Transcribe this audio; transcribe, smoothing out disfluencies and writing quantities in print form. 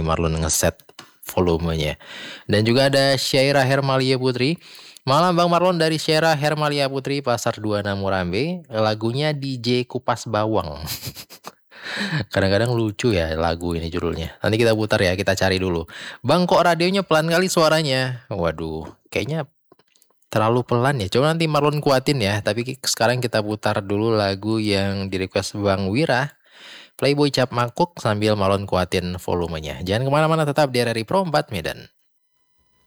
Marlon ngeset volumenya. Dan juga ada Syaira Hermalia Putri. Malam Bang Marlon dari Syaira Hermalia Putri, Pasar 26 Murambe. Lagunya DJ Kupas Bawang. Kadang-kadang lucu ya lagu ini judulnya. Nanti kita putar ya, kita cari dulu. Bang, kok radionya pelan kali suaranya? Waduh, kayaknya terlalu pelan ya. Coba nanti Marlon kuatin ya. Tapi sekarang kita putar dulu lagu yang di request Bang Wira, Playboy Cap Makuk, sambil Marlon kuatin volumenya. Jangan kemana-mana, tetap di RRI Pro 4 Medan.